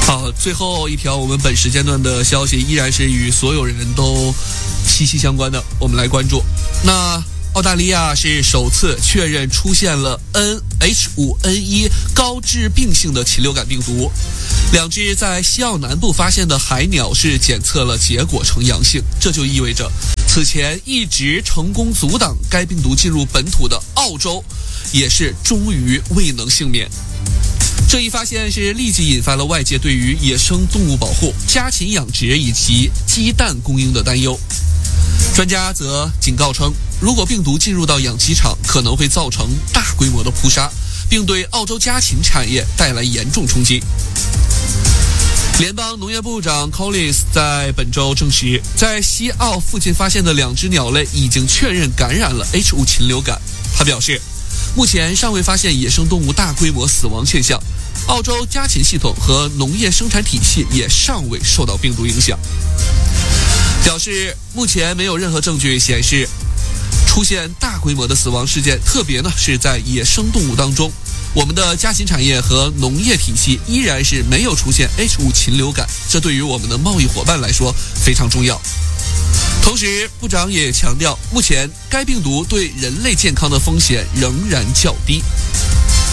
好，最后一条我们本时间段的消息依然是与所有人都息息相关的，我们来关注。那澳大利亚是首次确认出现了 H5N1 高致病性的禽流感病毒，两只在西澳南部发现的海鸟是检测了结果呈阳性，这就意味着此前一直成功阻挡该病毒进入本土的澳洲也是终于未能幸免。这一发现是立即引发了外界对于野生动物保护、家禽养殖以及鸡蛋供应的担忧。专家则警告称，如果病毒进入到养鸡场，可能会造成大规模的扑杀，并对澳洲家禽产业带来严重冲击。联邦农业部长 Collins 在本周证实，在西澳附近发现的两只鸟类已经确认感染了 H5 禽流感。他表示，目前尚未发现野生动物大规模死亡现象，澳洲家禽系统和农业生产体系也尚未受到病毒影响。表示目前没有任何证据显示出现大规模的死亡事件，特别呢是在野生动物当中，我们的家禽产业和农业体系依然是没有出现 H5 禽流感，这对于我们的贸易伙伴来说非常重要。同时，部长也强调，目前该病毒对人类健康的风险仍然较低，